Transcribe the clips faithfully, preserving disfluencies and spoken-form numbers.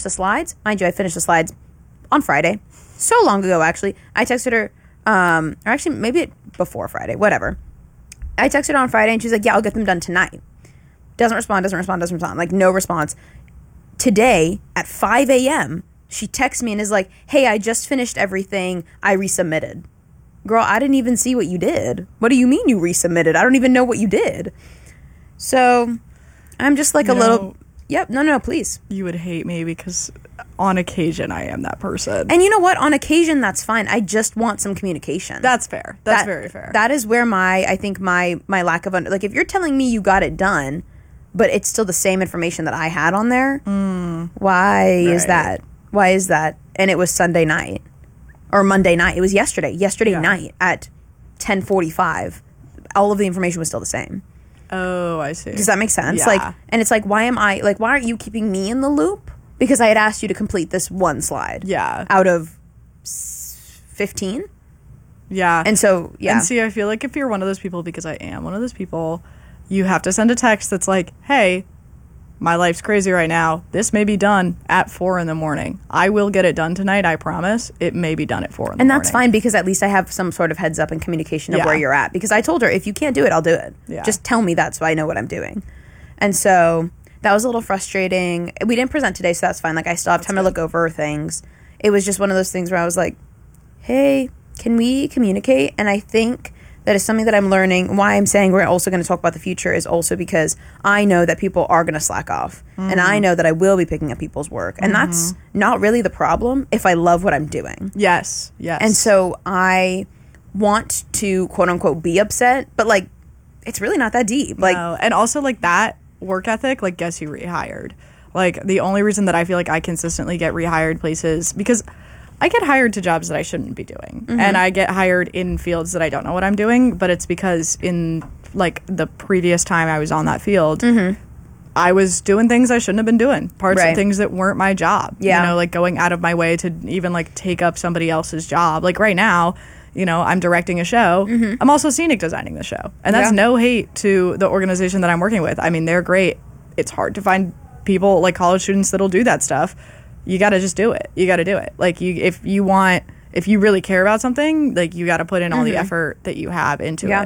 finish the slides. Mind you, I finished the slides on Friday. So long ago, actually. I texted her, um, or actually maybe it, before Friday, whatever. I texted her on Friday and she's like, yeah, I'll get them done tonight. Doesn't respond, doesn't respond, doesn't respond. Like, no response. Today, at five a.m., she texts me and is like, hey, I just finished everything. I resubmitted. Girl, I didn't even see what you did. What do you mean you resubmitted? I don't even know what you did. So, I'm just like you a know, little... Yep, no, no, please. You would hate me because on occasion I am that person. And you know what? On occasion, that's fine. I just want some communication. That's fair. That's that, very fair. That is where my, I think my, my lack of... Under, like, if you're telling me you got it done, but it's still the same information that I had on there, mm, why right. is that? Why is that? And it was Sunday night. Or Monday night. It was yesterday. Yesterday yeah. night at ten forty-five. All of the information was still the same. Oh, I see. Does that make sense? Yeah. Like, and it's like, why am I, like, why aren't you keeping me in the loop? Because I had asked you to complete this one slide. Yeah. Out of fifteen? Yeah. And so, yeah. And see, I feel like if you're one of those people, because I am one of those people, you have to send a text that's like, hey, my life's crazy right now. This may be done at four in the morning. I will get it done tonight, I promise. It may be done at four in the and morning. that's fine because at least I have some sort of heads up and communication of yeah. where you're at. Because I told her, if you can't do it, I'll do it. Yeah. Just tell me that so I know what I'm doing. And so that was a little frustrating. We didn't present today, so that's fine. Like, I still have that's time good. to look over things. It was just one of those things where I was like, hey, can we communicate? And I think that is something that I'm learning. Why I'm saying we're also going to talk about the future is also because I know that people are going to slack off. Mm-hmm. And I know that I will be picking up people's work. And mm-hmm. that's not really the problem if I love what I'm doing. Yes, yes. And so I want to, quote unquote, be upset. But, like, it's really not that deep. Like, no. And also, like, that work ethic, like, gets you rehired. Like, the only reason that I feel like I consistently get rehired places, because I get hired to jobs that I shouldn't be doing. Mm-hmm. And I get hired in fields that I don't know what I'm doing, but it's because in, like, the previous time I was on that field, mm-hmm. I was doing things I shouldn't have been doing. Parts right. of things that weren't my job. Yeah. You know, like, going out of my way to even, like, take up somebody else's job. Like, right now, you know, I'm directing a show. Mm-hmm. I'm also scenic designing the show. And that's yeah. no hate to the organization that I'm working with. I mean, they're great. It's hard to find people, like college students, that'll do that stuff. You got to just do it. You got to do it. Like, you, if you want, if you really care about something, like, you got to put in all mm-hmm. the effort that you have into yeah. it.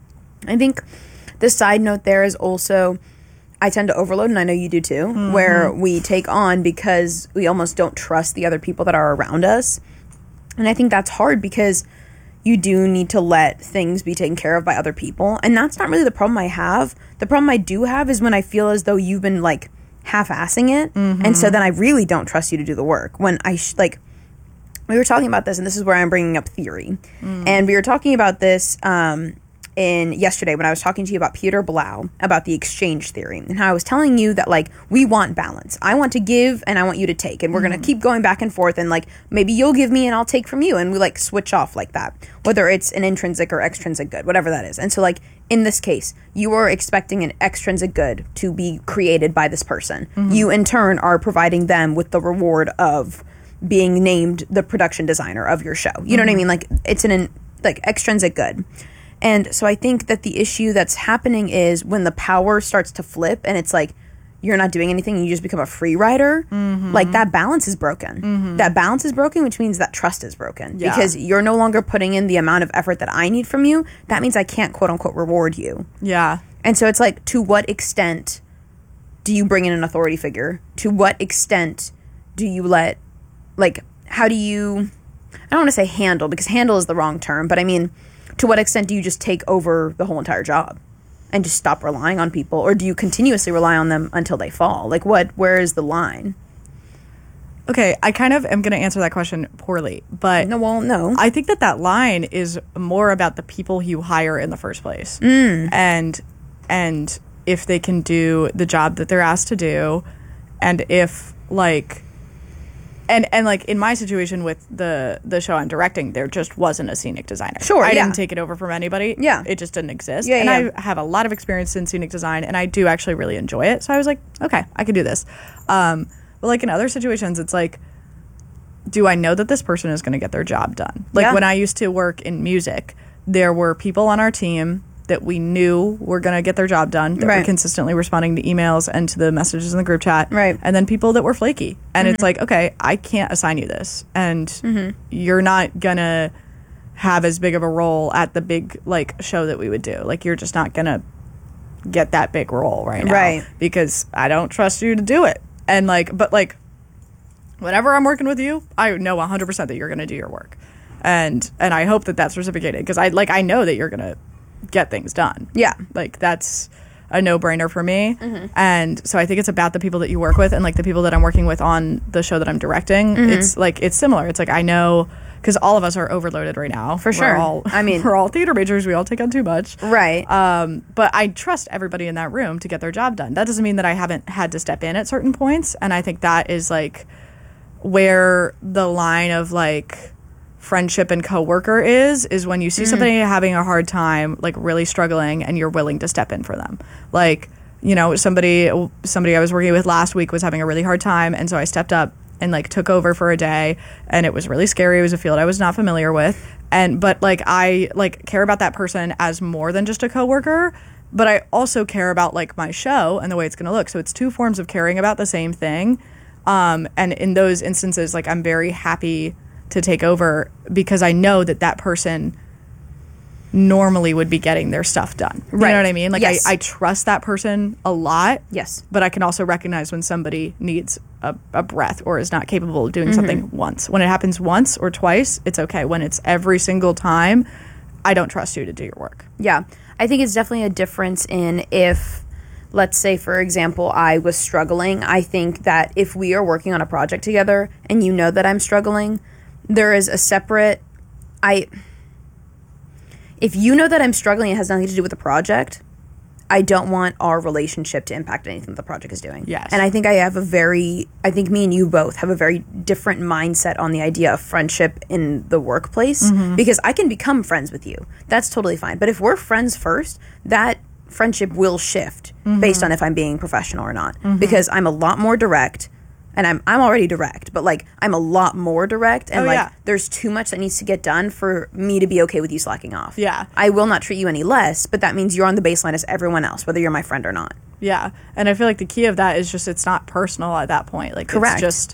I think the side note there is also, I tend to overload, and I know you do too, mm-hmm. where we take on because we almost don't trust the other people that are around us. And I think that's hard because you do need to let things be taken care of by other people. And that's not really the problem I have. The problem I do have is when I feel as though you've been, like, half-assing it, mm-hmm. and so then I really don't trust you to do the work. When I, sh- like, we were talking about this, and this is where I'm bringing up theory. Mm. And we were talking about this um, in yesterday when I was talking to you about Peter Blau, about the exchange theory, and how I was telling you that, like, we want balance. I want to give, and I want you to take, and we're mm. going to keep going back and forth, and, like, maybe you'll give me, and I'll take from you, and we, like, switch off like that, whether it's an intrinsic or extrinsic good, whatever that is. And so, like, in this case, you are expecting an extrinsic good to be created by this person. Mm-hmm. You, in turn, are providing them with the reward of being named the production designer of your show. You mm-hmm. know what I mean? Like, it's an, like, extrinsic good. And so I think that the issue that's happening is when the power starts to flip and it's like, you're not doing anything and you just become a free rider, mm-hmm. like, that balance is broken. Mm-hmm. That balance is broken, which means that trust is broken. Yeah. Because you're no longer putting in the amount of effort that I need from you. That means I can't, quote unquote, reward you. Yeah. And so it's like, to what extent do you bring in an authority figure? To what extent do you let, like, how do you, I don't want to say handle, because handle is the wrong term, but I mean, to what extent do you just take over the whole entire job? And just stop relying on people? Or do you continuously rely on them until they fall? Like, what, where is the line? Okay, I kind of am going to answer that question poorly, but... No, well, no. I think that that line is more about the people you hire in the first place. Mm. And, and if they can do the job that they're asked to do, and if, like... And, and like, in my situation with the, the show I'm directing, there just wasn't a scenic designer. Sure, I yeah. didn't take it over from anybody. Yeah. It just didn't exist. Yeah, and yeah. I have a lot of experience in scenic design, and I do actually really enjoy it. So I was like, okay, I can do this. Um, but, like, in other situations, it's like, do I know that this person is going to get their job done? Like, yeah. when I used to work in music, there were people on our team that we knew were going to get their job done, that Right. were consistently responding to emails and to the messages in the group chat. Right. And then people that were flaky. And it's like, okay, I can't assign you this. And you're not going to have as big of a role at the big, like, show that we would do. Like, you're just not going to get that big role right now. Right. Because I don't trust you to do it. And, like, but, like, whenever I'm working with you, I know one hundred percent that you're going to do your work. And and I hope that that's reciprocated because I like I know that you're gonna get things done. Yeah. Like that's a no-brainer for me. Mm-hmm. And so I think it's about the people that you work with and like the people that I'm working with on the show that I'm directing. Mm-hmm. It's like it's similar. It's like I know because all of us are overloaded right now. For We're sure. all, I mean- we're all theater majors. We all take on too much. Right. Um, but I trust everybody in that room to get their job done. That doesn't mean that I haven't had to step in at certain points. And I think that is like where the line of like friendship and coworker is is when you see Mm-hmm. somebody having a hard time, like really struggling, and you're willing to step in for them. Like, you know, somebody somebody I was working with last week was having a really hard time, and so I stepped up and like took over for a day, and it was really scary. It was a field I was not familiar with, and but like I like care about that person as more than just a coworker, but I also care about like my show and the way it's going to look. So it's two forms of caring about the same thing. Um, and in those instances, like I'm very happy to take over because I know that that person normally would be getting their stuff done. You Right. know what I mean? Like Yes. I, I trust that person a lot. Yes. But I can also recognize when somebody needs a, a breath or is not capable of doing Mm-hmm. something once. When it happens once or twice, it's okay. When it's every single time, I don't trust you to do your work. Yeah. I think it's definitely a difference in if, let's say, for example, I was struggling. I think that if we are working on a project together and you know that I'm struggling, there is a separate, I, if you know that I'm struggling, it has nothing to do with the project, I don't want our relationship to impact anything that the project is doing. Yes. And I think I have a very, I think me and you both have a very different mindset on the idea of friendship in the workplace because I can become friends with you. That's totally fine. But if we're friends first, that friendship will shift based on if I'm being professional or not because I'm a lot more direct. And I'm I'm already direct, but like I'm a lot more direct, and Oh, like yeah. there's too much that needs to get done for me to be okay with you slacking off. Yeah. I will not treat you any less, but that means you're on the baseline as everyone else, whether you're my friend or not. Yeah. And I feel like the key of that is just it's not personal at that point. Like Correct. it's just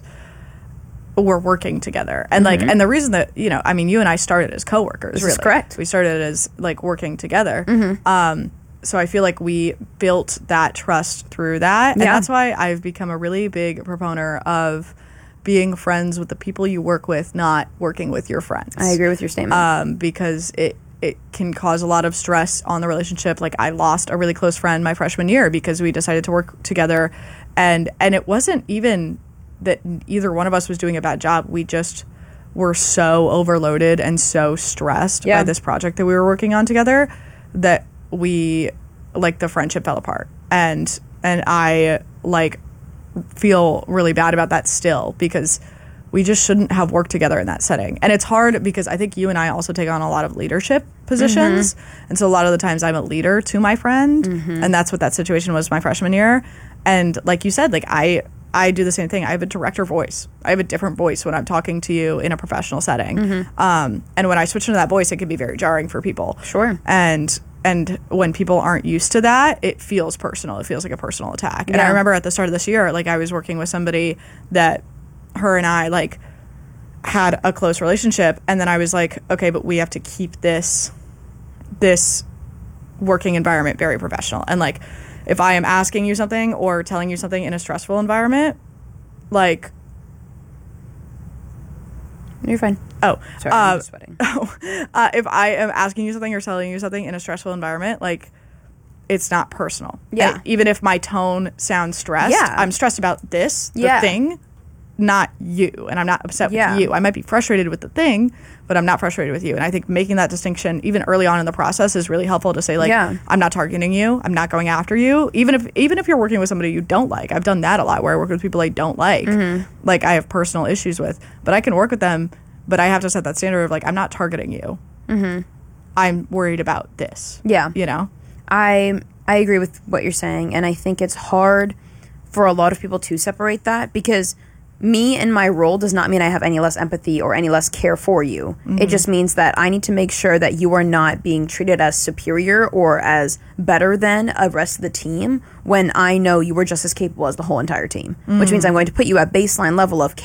we're working together. And like and the reason that, you know, I mean you and I started as coworkers, This really. is correct. We started as like working together. Um so I feel like we built that trust through that. And Yeah. that's why I've become a really big proponent of being friends with the people you work with, not working with your friends. I agree with your statement. Um, because it it can cause a lot of stress on the relationship. Like I lost a really close friend my freshman year because we decided to work together, and and it wasn't even that either one of us was doing a bad job. We just were so overloaded and so stressed Yeah. by this project that we were working on together that we like the friendship fell apart. And and I like feel really bad about that still because we just shouldn't have worked together in that setting. And it's hard because I think you and I also take on a lot of leadership positions. Mm-hmm. And so a lot of the times I'm a leader to my friend. Mm-hmm. And that's what that situation was my freshman year. And like you said, like I I do the same thing. I have a director voice. I have a different voice when I'm talking to you in a professional setting. Mm-hmm. Um, and when I switch into that voice, it can be very jarring for people. Sure. And and when people aren't used to that, it feels personal. It feels like a personal attack. And I Yeah. remember at the start of this year, like I was working with somebody that her and I like had a close relationship, and then I was like, okay, but we have to keep this this working environment very professional. And like if I am asking you something or telling you something in a stressful environment, like You're fine. oh Sorry, uh, I'm just sweating. Oh, uh, if I am asking you something or telling you something in a stressful environment, like it's not personal. Yeah. And even if my tone sounds stressed, Yeah. I'm stressed about this, the Yeah. thing, not you. And I'm not upset Yeah. with you. I might be frustrated with the thing, but I'm not frustrated with you. And I think making that distinction even early on in the process is really helpful to say, like, Yeah. I'm not targeting you. I'm not going after you. Even if even if you're working with somebody you don't like. I've done that a lot where I work with people I don't like. Mm-hmm. Like I have personal issues with. But I can work with them, but I have to set that standard of like, I'm not targeting you. Mm-hmm. I'm worried about this. Yeah. You know? I I agree with what you're saying, and I think it's hard for a lot of people to separate that because me and my role does not mean I have any less empathy or any less care for you. Mm-hmm. It just means that I need to make sure that you are not being treated as superior or as better than a rest of the team when I know you were just as capable as the whole entire team, mm-hmm. which means I'm going to put you at baseline level of